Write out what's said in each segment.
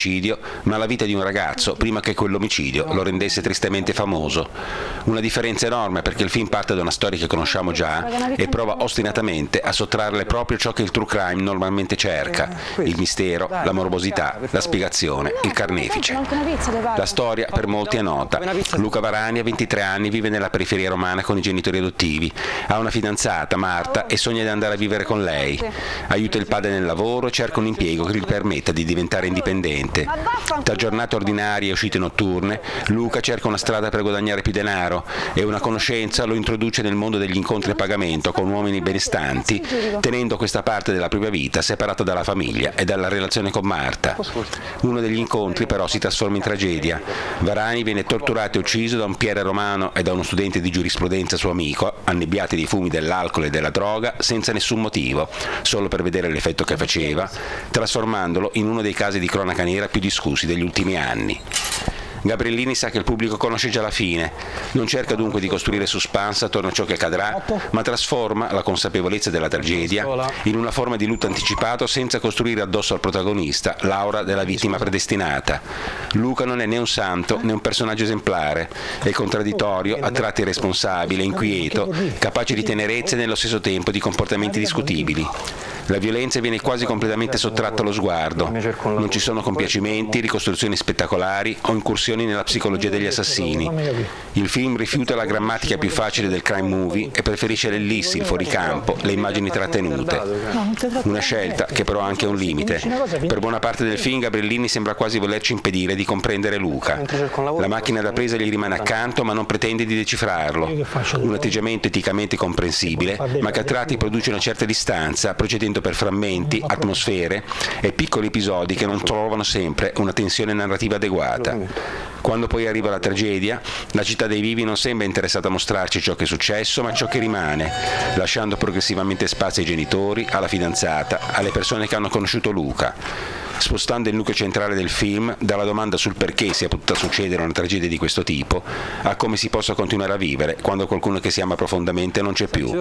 ma la vita di un ragazzo prima che quell'omicidio lo rendesse tristemente famoso. Una differenza enorme, perché il film parte da una storia che conosciamo già e prova ostinatamente a sottrarle proprio ciò che il true crime normalmente cerca: il mistero, la morbosità, la spiegazione, il carnefice. La storia per molti è nota. Luca Varani ha 23 anni, vive nella periferia romana con i genitori adottivi, ha una fidanzata, Marta, e sogna di andare a vivere con lei. Aiuta il padre nel lavoro e cerca un impiego che gli permetta di diventare indipendente. Tra giornate ordinarie e uscite notturne, Luca cerca una strada per guadagnare più denaro e una conoscenza lo introduce nel mondo degli incontri a pagamento con uomini benestanti, tenendo questa parte della propria vita separata dalla famiglia e dalla relazione con Marta. Uno degli incontri però si trasforma in tragedia. Varani viene torturato e ucciso da un Pierre Romano e da uno studente di giurisprudenza suo amico, annebbiati dai fumi dell'alcol e della droga, senza nessun motivo, solo per vedere l'effetto che faceva, trasformandolo in uno dei casi di cronaca nera più discussi degli ultimi anni. Gabriellini sa che il pubblico conosce già la fine, non cerca dunque di costruire suspense attorno a ciò che accadrà, ma trasforma la consapevolezza della tragedia in una forma di lutto anticipato senza costruire addosso al protagonista l'aura della vittima predestinata. Luca non è né un santo né un personaggio esemplare, è contraddittorio, a tratti irresponsabile, inquieto, capace di tenerezze e nello stesso tempo di comportamenti discutibili. La violenza viene quasi completamente sottratta allo sguardo, non ci sono compiacimenti, ricostruzioni spettacolari o incursioni nella psicologia degli assassini. Il film rifiuta la grammatica più facile del crime movie e preferisce l'ellissi, il fuoricampo, le immagini trattenute. Una scelta che però ha anche un limite. Per buona parte del film Gabriellini sembra quasi volerci impedire di comprendere Luca. La macchina da presa gli rimane accanto ma non pretende di decifrarlo. Un atteggiamento eticamente comprensibile, ma che a tratti produce una certa distanza, procedendo per frammenti, atmosfere e piccoli episodi che non trovano sempre una tensione narrativa adeguata. Quando poi arriva la tragedia, la città dei vivi non sembra interessata a mostrarci ciò che è successo, ma ciò che rimane, lasciando progressivamente spazio ai genitori, alla fidanzata, alle persone che hanno conosciuto Luca, spostando il nucleo centrale del film dalla domanda sul perché sia potuta succedere una tragedia di questo tipo a come si possa continuare a vivere quando qualcuno che si ama profondamente non c'è più.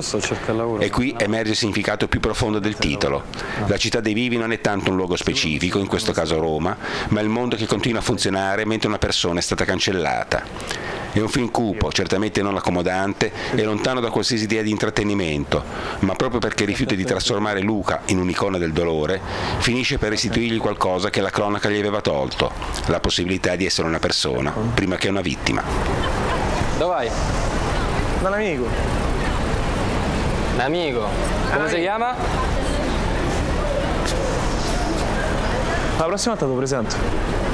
E qui emerge il significato più profondo del titolo. La città dei vivi non è tanto un luogo specifico, in questo caso Roma, ma il mondo che continua a funzionare mentre una persona è stata cancellata. È un film cupo, certamente non accomodante e lontano da qualsiasi idea di intrattenimento, ma proprio perché rifiuta di trasformare Luca in un'icona del dolore, finisce per restituirgli qualcosa che la cronaca gli aveva tolto, la possibilità di essere una persona, prima che una vittima. Dove vai? Da un amico. Un amico? Come si chiama? La prossima volta te lo presento.